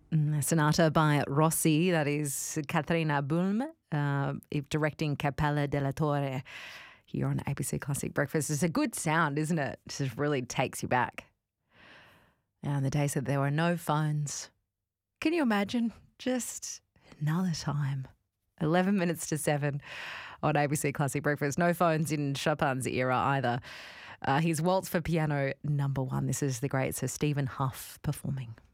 Sonata by Rossi, that is Katharina Bulm, directing Cappella della Torre here on ABC Classic Breakfast. It's a good sound, isn't it? It just really takes you back. And the days that there were no phones. Can you imagine? Just another time. 11 minutes to 7 on ABC Classic Breakfast. No phones in Chopin's era either. His Waltz for Piano #1. This is the great Sir Stephen Hough performing.